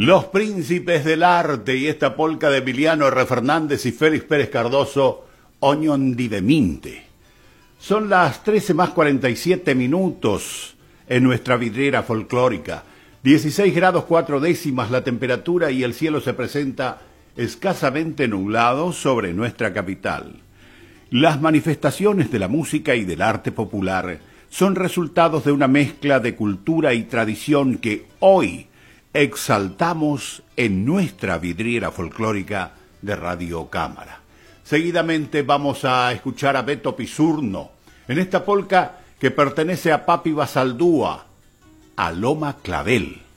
Los Príncipes del Arte y esta polca de Emiliano R. Fernández y Félix Pérez Cardoso, Oñón di Deminte. Son las 13 más 47 minutos en nuestra vidriera folclórica. 16 grados 4 décimas la temperatura y el cielo se presenta escasamente nublado sobre nuestra capital. Las manifestaciones de la música y del arte popular son resultados de una mezcla de cultura y tradición que hoy exaltamos en nuestra vidriera folclórica de Radio Cámara. Seguidamente vamos a escuchar a Beto Pisurno en esta polca que pertenece a Papi Basaldúa, a Loma Clavel.